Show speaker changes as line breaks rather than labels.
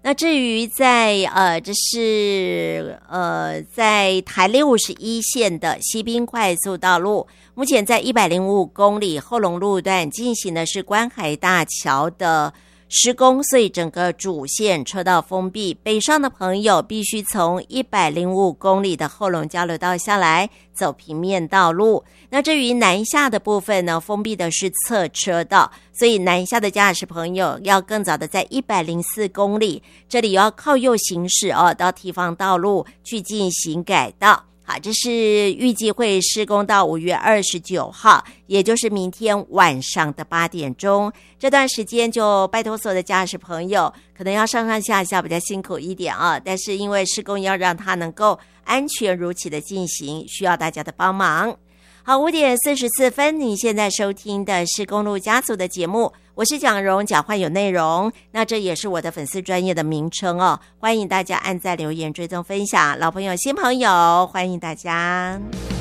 那至于在这是在台61线的西滨快速道路，目前在105公里后龙路段进行的是观海大桥的施工，所以整个主线车道封闭，北上的朋友必须从105公里的后龙交流道下来，走平面道路。那至于南下的部分呢，封闭的是侧车道，所以南下的驾驶朋友要更早的在104公里，这里要靠右行驶到堤防道路去进行改道。好，这是预计会施工到5月29号，也就是明天晚上的8点钟。这段时间就拜托所有的驾驶朋友，可能要上上下下比较辛苦一点啊，但是因为施工要让它能够安全如期的进行，需要大家的帮忙。好，5点44分，你现在收听的是公路家族的节目，我是蒋蓉，讲话有内容。那这也是我的粉丝专业的名称哦，欢迎大家按赞留言追踪分享，老朋友新朋友欢迎大家。